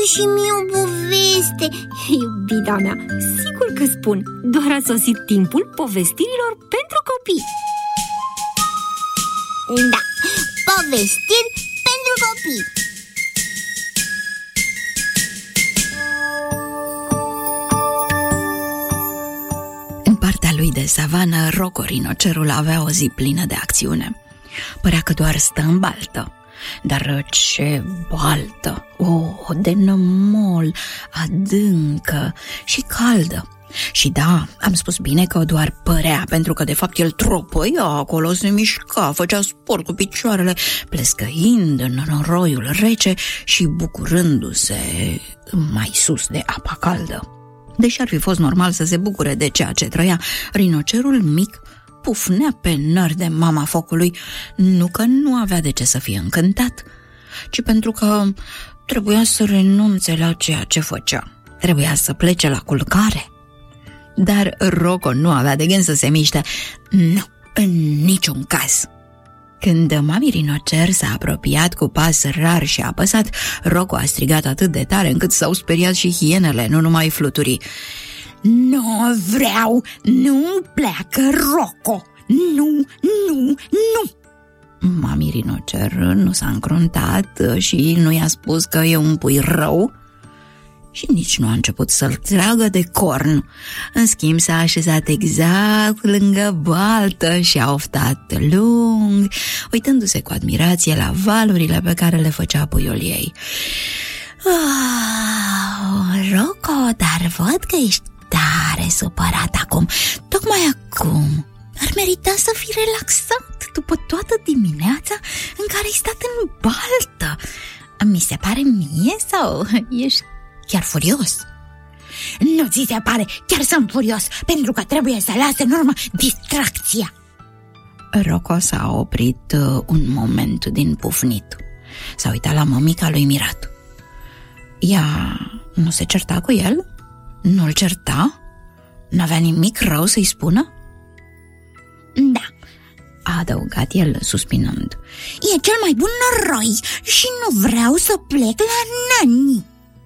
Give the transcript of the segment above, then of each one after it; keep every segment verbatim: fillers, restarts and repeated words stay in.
spune și mie o poveste. Iubita mea, sigur că spun. Doar a sosit timpul povestirilor pentru copii. Da, povestiri pentru copii. În partea lui de savană, Rocco rinocerul avea o zi plină de acțiune. Părea că doar stă în baltă. Dar ce baltă! Oh, de nămol, adâncă și caldă. Și da, am spus bine că doar părea, pentru că de fapt el tropăia acolo, se mișca, făcea sport cu picioarele, plescăind în noroiul rece și bucurându-se mai sus de apa caldă. Deși ar fi fost normal să se bucure de ceea ce trăia, rinocerul mic pufnea pe nări de mama focului, nu că nu avea de ce să fie încântat, ci pentru că trebuia să renunțe la ceea ce făcea. Trebuia să plece la culcare. Dar Rocco nu avea de gând să se miște. Nu, în niciun caz. Când mami rinocer s-a apropiat cu pas rar și apăsat, Rocco a strigat atât de tare încât s-au speriat și hienele, nu numai fluturii. Nu vreau, nu pleacă, Rocco! Nu, nu, nu! Mami rinocer nu s-a încruntat și nu i-a spus că e un pui rău și nici nu a început să-l tragă de corn. În schimb s-a așezat exact lângă baltă și a oftat lung, uitându-se cu admirație la valurile pe care le făcea puiul ei. Oh, Rocco, dar văd că ești tare supărat acum. Tocmai acum ar merita să fii relaxat după toată dimineața în care ai stat în baltă. Mi se pare mie sau ești chiar furios? Nu ți se pare, chiar sunt furios, pentru că trebuie să las în urmă distracția. Rocco s-a oprit un moment din pufnit. S-a uitat la mămica lui mirat. Ea nu se certa cu el? Nu-l certa? N-avea nimic rău să-i spună? Da, a adăugat el suspinând. E cel mai bun noroi și nu vreau să plec la nani.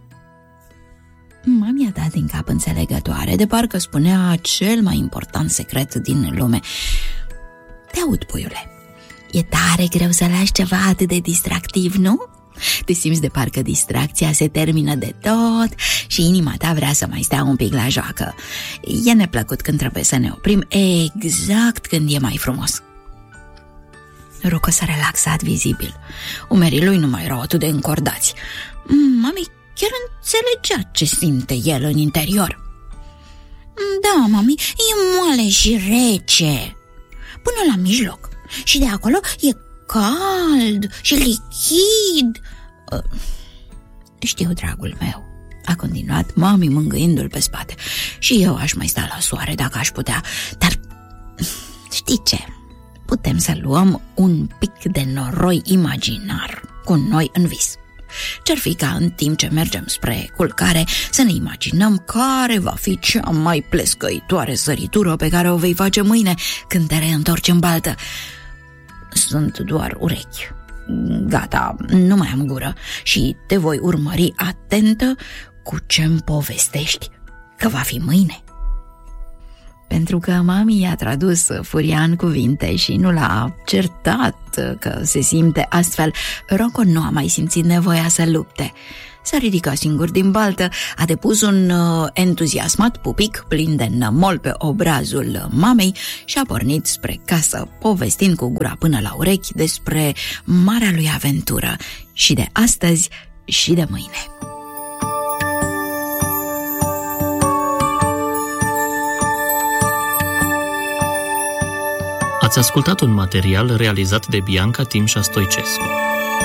Mami a dat din cap înțelegătoare, de parcă spunea cel mai important secret din lume. Te aud, puiule. E tare greu să lași ceva atât de distractiv, nu? Te simți de parcă distracția se termină de tot și inima ta vrea să mai stea un pic la joacă. E neplăcut când trebuie să ne oprim exact când e mai frumos. Rocco s-a relaxat vizibil. Umerii lui nu mai erau atât de încordați. Mami chiar înțelegea ce simte el în interior. Da, mami, e moale și rece până la mijloc și de acolo e cald și lichid. Știu, dragul meu, a continuat mami mângâindu-l pe spate. Și eu aș mai sta la soare dacă aș putea. Dar știi ce? Putem să luăm un pic de noroi imaginar cu noi în vis. Ce-ar fi ca în timp ce mergem spre culcare să ne imaginăm care va fi cea mai plescăitoare săritură pe care o vei face mâine când te reîntorci în baltă. Sunt doar urechi. Gata, nu mai am gură și te voi urmări atentă cu ce-mi povestești că va fi mâine. Pentru că mami i-a tradus furia în cuvinte și nu l-a certat că se simte astfel, Rocco nu a mai simțit nevoia să lupte. S-a ridicat singur din baltă, a depus un uh, entuziasmat pupic plin de nămol pe obrazul mamei și a pornit spre casă, povestind cu gura până la urechi despre marea lui aventură și de astăzi și de mâine. Ați ascultat un material realizat de Bianca Timșa Stoicescu.